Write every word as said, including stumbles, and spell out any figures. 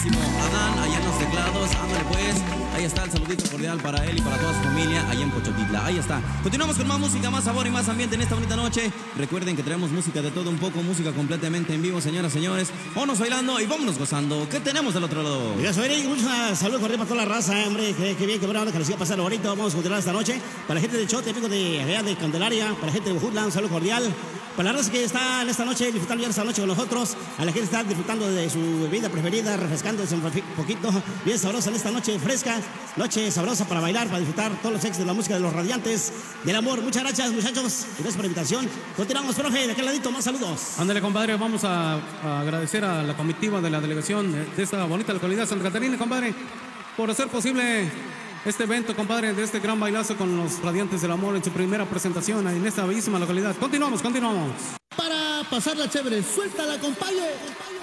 queridísimo Adán, allá en los teclados. Ándale pues, ahí está el saludito cordial para él y para toda su familia allá en Pochotitla. Ahí está. Continuamos con más música, más sabor y más ambiente en esta bonita noche. Recuerden que traemos música de todo un poco, música completamente en vivo, señoras, señores. Vámonos bailando y vámonos gozando. ¿Qué tenemos del otro lado? Mira, soy Eric, muchas saludos cordiales para toda la raza, hombre. Qué, qué bien, qué buena onda que les iba a pasar ahorita. Vamos a continuar esta noche. Para la gente de Chote, amigo de allá de Candelaria, para la gente de Bujutla, un saludo cordial. Para la raza que está en esta noche, disfrutando ya esta noche con nosotros, a la gente que está disfrutando de su bebida preferida, refrescándose un poquito, bien sabrosa en esta noche fresca, noche sabrosa para bailar, para disfrutar todos los éxitos de la música de los radiantes del amor. Muchas gracias, muchachos, gracias por la invitación. Continuamos, profe, de aquel ladito, más saludos. Ándale, compadre, vamos a, a agradecer a la comitiva de la delegación de esta bonita localidad Santa Catarina, compadre, por hacer posible este evento, compadre, de este gran bailazo con los radiantes del amor en su primera presentación en esta bellísima localidad. Continuamos, continuamos. Para pasarla chévere, suéltala, compadre.